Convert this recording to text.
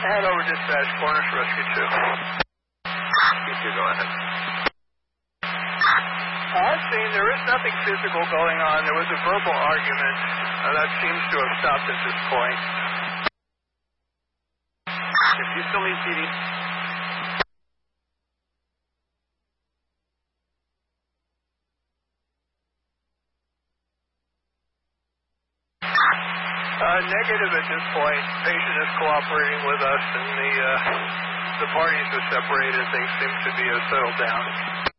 Hanover Dispatch, Cornish Rescue 2. You two, go ahead. I've seen there is nothing physical going on. There was a verbal argument. That seems to have stopped at this point. If you still need CD. Negative at this point. Patient is cooperating with us, and the parties are separated. They seem to be settled down.